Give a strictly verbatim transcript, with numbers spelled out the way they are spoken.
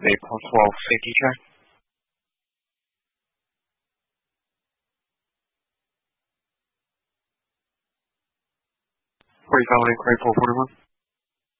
April twelfth, safety check. forty-five inquiry four forty-one.